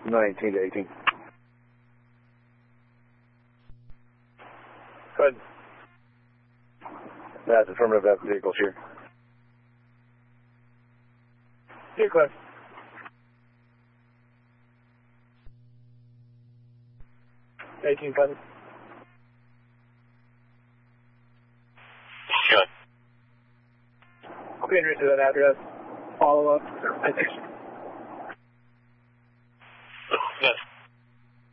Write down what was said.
19 to 18. Go ahead. That's affirmative, that's the vehicle's here. You're clear. $18,000. Good. Okay, to that address. Follow up. Good.